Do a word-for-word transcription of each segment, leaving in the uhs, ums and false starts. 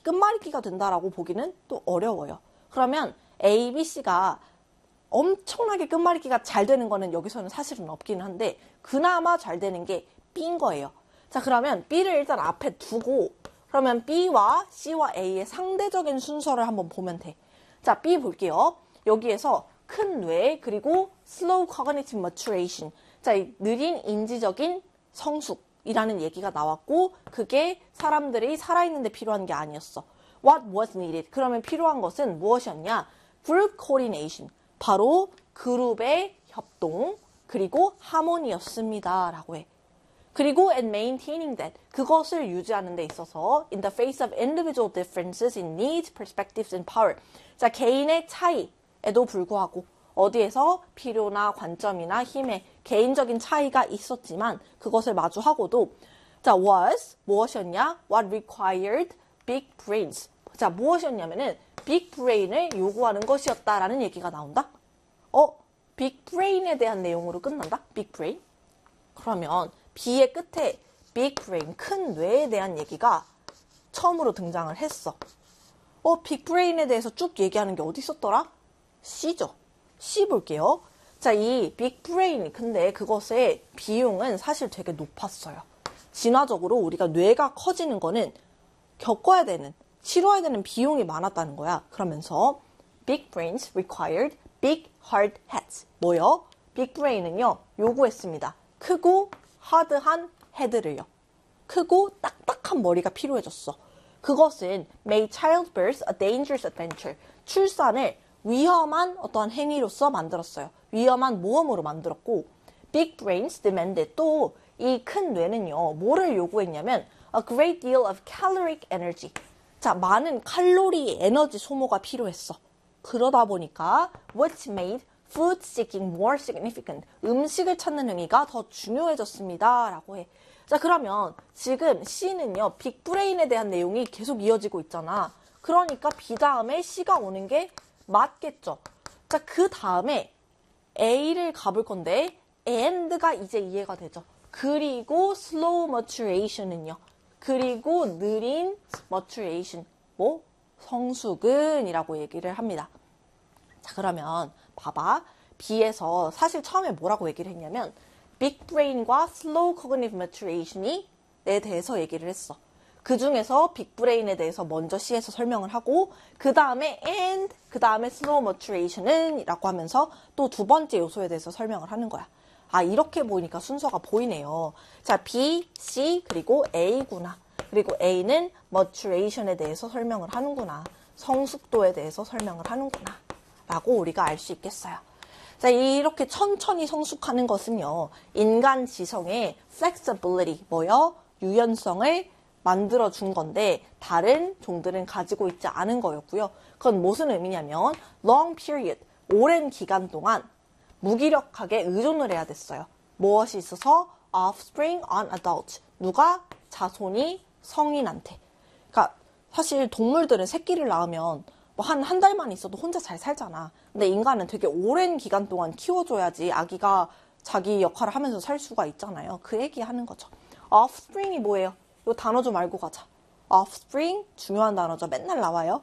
끝말잇기가 된다라고 보기는 또 어려워요. 그러면 A, B, C가 엄청나게 끝말잇기가 잘 되는 거는 여기서는 사실은 없기는 한데 그나마 잘 되는 게 B인 거예요. 자, 그러면 B를 일단 앞에 두고 그러면 B와 C와 A의 상대적인 순서를 한번 보면 돼. 자, B 볼게요. 여기에서 큰 뇌 그리고 slow cognitive maturation. 자, 이 느린 인지적인 성숙이라는 얘기가 나왔고 그게 사람들이 살아있는데 필요한 게 아니었어. What was needed? 그러면 필요한 것은 무엇이었냐? group coordination. 바로 그룹의 협동 그리고 하모니였습니다. 라고 해. 그리고 and maintaining that. 그것을 유지하는 데 있어서 in the face of individual differences in needs, perspectives, and power. 자, 개인의 차이에도 불구하고 어디에서 필요나 관점이나 힘의 개인적인 차이가 있었지만 그것을 마주하고도 자, was 무엇이었냐? What required big brains. 자, 무엇이었냐면은 big brain을 요구하는 것이었다라는 얘기가 나온다. 어? big brain에 대한 내용으로 끝난다. big brain. 그러면 B의 끝에 big brain, 큰 뇌에 대한 얘기가 처음으로 등장을 했어. 어, big brain에 대해서 쭉 얘기하는 게 어디 있었더라? C죠. C 볼게요. 자, 이 big brain, 근데 그것의 비용은 사실 되게 높았어요. 진화적으로 우리가 뇌가 커지는 거는 겪어야 되는, 치러야 되는 비용이 많았다는 거야. 그러면서 big brains required big hard heads. 뭐요? big brain은요, 요구했습니다. 크고 하드한 헤드를요. 크고 딱딱한 머리가 필요해졌어. 그것은 made childbirth a dangerous adventure. 출산을 위험한 어떠한 행위로서 만들었어요. 위험한 모험으로 만들었고 big brains demanded. 또 이 큰 뇌는요. 뭐를 요구했냐면 a great deal of caloric energy. 자, 많은 칼로리, 에너지 소모가 필요했어. 그러다 보니까 which made food seeking more significant. 음식을 찾는 의미가 더 중요해졌습니다. 라고 해. 자, 그러면 지금 C는요. 빅브레인에 대한 내용이 계속 이어지고 있잖아. 그러니까 B 다음에 C가 오는 게 맞겠죠. 자, 그 다음에 A를 가볼 건데 and가 이제 이해가 되죠. 그리고 slow maturation은요. 그리고 느린 maturation. 뭐? 성숙은 이라고 얘기를 합니다. 자, 그러면 봐봐. B에서 사실 처음에 뭐라고 얘기를 했냐면 big brain과 slow cognitive maturation이 에 대해서 얘기를 했어. 그 중에서 big brain에 대해서 먼저 C에서 설명을 하고 그 다음에 and 그 다음에 slow maturation은 이라고 하면서 또 두 번째 요소에 대해서 설명을 하는 거야. 아, 이렇게 보니까 순서가 보이네요. 자, B, C 그리고 A구나. 그리고 A는 maturation에 대해서 설명을 하는구나. 성숙도에 대해서 설명을 하는구나. 라고 우리가 알 수 있겠어요. 자, 이렇게 천천히 성숙하는 것은요. 인간 지성의 flexibility, 뭐요? 유연성을 만들어준 건데 다른 종들은 가지고 있지 않은 거였고요. 그건 무슨 의미냐면 long period, 오랜 기간 동안 무기력하게 의존을 해야 됐어요. 무엇이 있어서? offspring on adult. 누가? 자손이 성인한테. 그러니까 사실 동물들은 새끼를 낳으면 뭐 한 한 달만 있어도 혼자 잘 살잖아. 근데 인간은 되게 오랜 기간 동안 키워줘야지 아기가 자기 역할을 하면서 살 수가 있잖아요. 그 얘기하는 거죠. offspring이 뭐예요? 이 단어 좀 알고 가자. offspring, 중요한 단어죠. 맨날 나와요.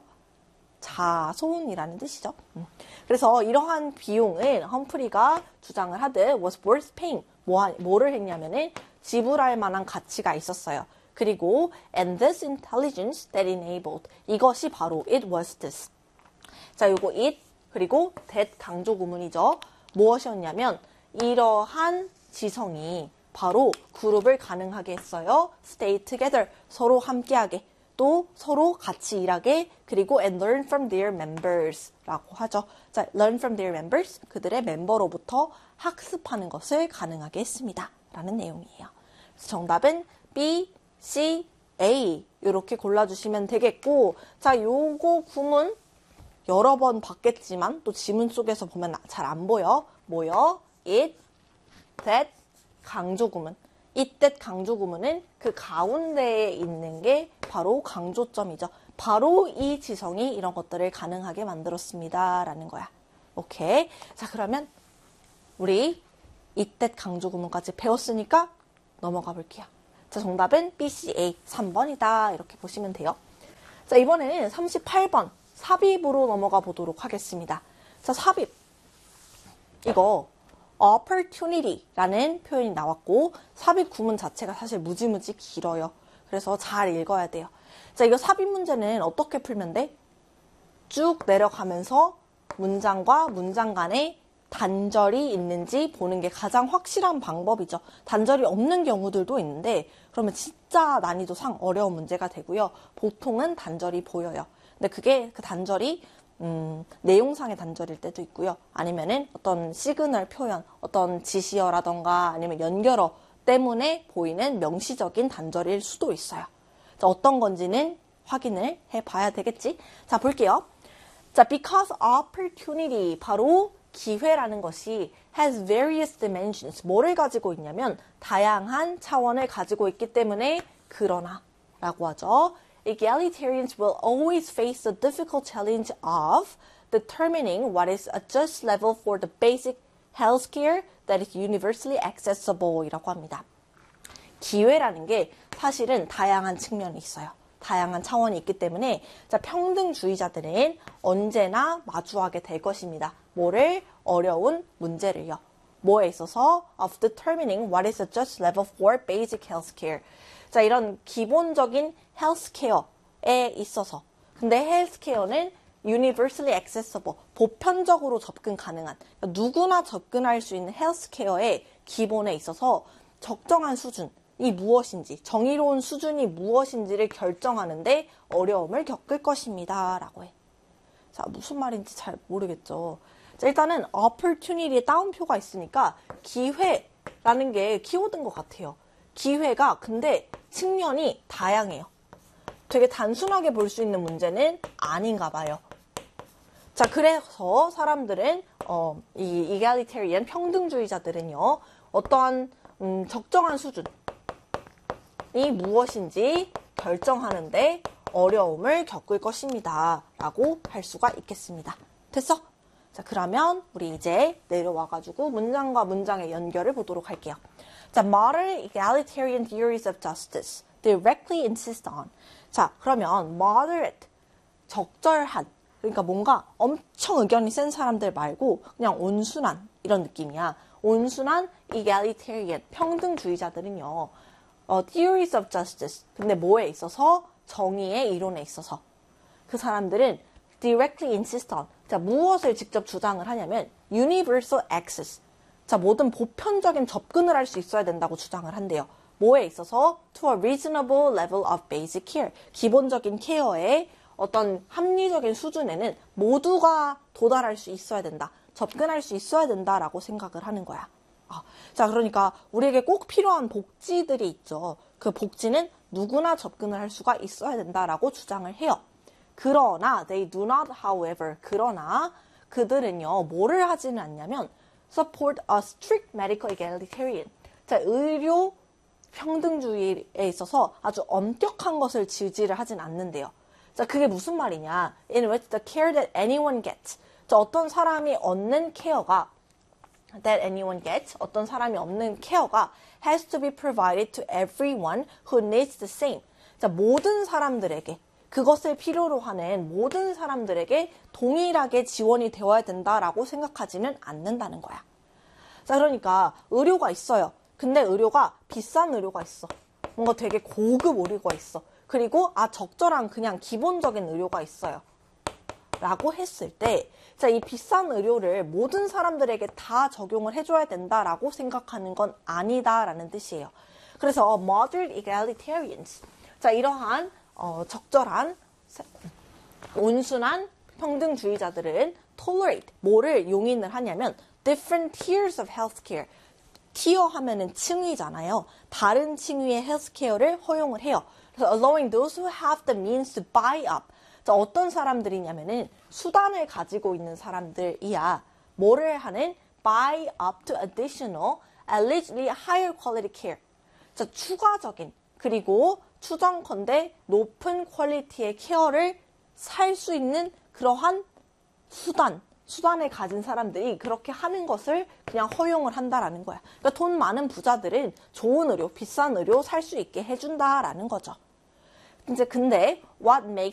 자손이라는 뜻이죠. 음. 그래서 이러한 비용을 험프리가 주장을 하듯 was worth paying. 뭐, 뭐를 했냐면은 지불할 만한 가치가 있었어요. 그리고 and this intelligence that enabled. 이것이 바로 it was this. 자, 요거 it 그리고 that 강조 구문이죠. 무엇이었냐면 이러한 지성이 바로 그룹을 가능하게 했어요. stay together. 서로 함께하게. 또 서로 같이 일하게. 그리고 and learn from their members 라고 하죠. 자, learn from their members. 그들의 멤버로부터 학습하는 것을 가능하게 했습니다. 라는 내용이에요. 그래서 정답은 B, C, A 이렇게 골라주시면 되겠고 자, 요거 구문 여러 번 봤겠지만 또 지문 속에서 보면 잘 안 보여. 뭐요? it, that, 강조 구문. it, that 강조 구문은 그 가운데에 있는 게 바로 강조점이죠. 바로 이 지성이 이런 것들을 가능하게 만들었습니다. 라는 거야. 오케이. 자, 그러면 우리 it, that 강조 구문까지 배웠으니까 넘어가 볼게요. 자, 정답은 B, C, A 삼 번이다. 이렇게 보시면 돼요. 자, 자, 이번에는 삼십팔 번 삽입으로 넘어가 보도록 하겠습니다. 자, 삽입. 이거 opportunity라는 표현이 나왔고 삽입 구문 자체가 사실 무지무지 길어요. 그래서 잘 읽어야 돼요. 자, 이거 삽입 문제는 어떻게 풀면 돼? 쭉 내려가면서 문장과 문장 간에 단절이 있는지 보는 게 가장 확실한 방법이죠. 단절이 없는 경우들도 있는데 그러면 진짜 난이도 상 어려운 문제가 되고요. 보통은 단절이 보여요. 근데 그게 그 단절이 음, 내용상의 단절일 때도 있고요. 아니면은 어떤 시그널 표현, 어떤 지시어라던가 아니면 연결어 때문에 보이는 명시적인 단절일 수도 있어요. 자, 어떤 건지는 확인을 해봐야 되겠지? 자, 볼게요. 자, because opportunity, 바로 기회라는 것이 has various dimensions, 뭐를 가지고 있냐면 다양한 차원을 가지고 있기 때문에 그러나 라고 하죠. Egalitarians will always face the difficult challenge of determining what is a just level for the basic healthcare that is universally accessible 이라고 합니다. 기회라는 게 사실은 다양한 측면이 있어요. 다양한 차원이 있기 때문에 자, 평등주의자들은 언제나 마주하게 될 것입니다. 뭐를? 어려운 문제를요. 뭐에 있어서? Of determining what is a just level for basic healthcare. 자, 이런 기본적인 헬스케어에 있어서. 근데 헬스케어는 universally accessible, 보편적으로 접근 가능한, 그러니까 누구나 접근할 수 있는 헬스케어의 기본에 있어서 적정한 수준, 이 무엇인지, 정의로운 수준이 무엇인지를 결정하는데 어려움을 겪을 것입니다. 라고 해. 자, 무슨 말인지 잘 모르겠죠. 자, 일단은 opportunity에 따옴표가 있으니까 기회라는 게 키워드인 것 같아요. 기회가 근데 측면이 다양해요. 되게 단순하게 볼 수 있는 문제는 아닌가 봐요. 자, 그래서 사람들은 어, 이 egalitarian 평등주의자들은요. 어떠한 음, 적정한 수준 이 무엇인지 결정하는데 어려움을 겪을 것입니다. 라고 할 수가 있겠습니다. 됐어? 자, 그러면 우리 이제 내려와가지고 문장과 문장의 연결을 보도록 할게요. 자, modern egalitarian theories of justice directly insist on. 자, 그러면 moderate, 적절한, 그러니까 뭔가 엄청 의견이 센 사람들 말고 그냥 온순한 이런 느낌이야. 온순한 egalitarian, 평등주의자들은요. 어, theories of justice. 근데 뭐에 있어서? 정의의 이론에 있어서. 그 사람들은 directly insist on. 자, 무엇을 직접 주장을 하냐면 universal access. 자, 모든 보편적인 접근을 할 수 있어야 된다고 주장을 한대요. 뭐에 있어서? to a reasonable level of basic care. 기본적인 케어의 어떤 합리적인 수준에는 모두가 도달할 수 있어야 된다. 접근할 수 있어야 된다라고 생각을 하는 거야. 아, 자, 그러니까 우리에게 꼭 필요한 복지들이 있죠. 그 복지는 누구나 접근을 할 수가 있어야 된다라고 주장을 해요. 그러나 they do not, however, 그러나 그들은요, 뭐를 하지는 않냐면 support a strict medical egalitarian. 자, 의료 평등주의에 있어서 아주 엄격한 것을 지지를 하진 않는데요. 자, 그게 무슨 말이냐? In which the care that anyone gets. 자, 어떤 사람이 얻는 케어가 that anyone gets, 어떤 사람이 얻는 케어가 has to be provided to everyone who needs the same. 자, 모든 사람들에게, 그것을 필요로 하는 모든 사람들에게 동일하게 지원이 되어야 된다라고 생각하지는 않는다는 거야. 자, 그러니까 의료가 있어요. 근데 의료가 비싼 의료가 있어. 뭔가 되게 고급 의료가 있어. 그리고 아, 적절한 그냥 기본적인 의료가 있어요. 라고 했을 때, 자, 이 비싼 의료를 모든 사람들에게 다 적용을 해줘야 된다라고 생각하는 건 아니다라는 뜻이에요. 그래서 moderate egalitarians, 자, 이러한 어, 적절한 온순한 평등주의자들은 tolerate, 뭐를 용인을 하냐면 different tiers of healthcare. 티어 하면은 층위잖아요. 다른 층위의 헬스케어를 허용을 해요. 그래서 allowing those who have the means to buy up. 자, 어떤 사람들이냐면은 수단을 가지고 있는 사람들이야. 뭐를 하는? buy up to additional, allegedly higher quality care. 자, 추가적인, 그리고 추정컨대 높은 퀄리티의 케어를 살 수 있는 그러한 수단, 수단을 가진 사람들이 그렇게 하는 것을 그냥 허용을 한다라는 거야. 그러니까 돈 많은 부자들은 좋은 의료, 비싼 의료 살 수 있게 해준다라는 거죠. 이제 근데 what makes